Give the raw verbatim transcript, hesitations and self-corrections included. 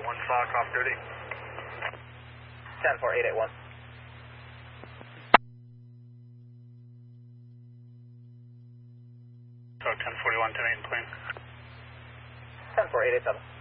one Fox off duty. ten four eight eight one. So ten forty-one, ten eight, clean. ten four eight eight seven.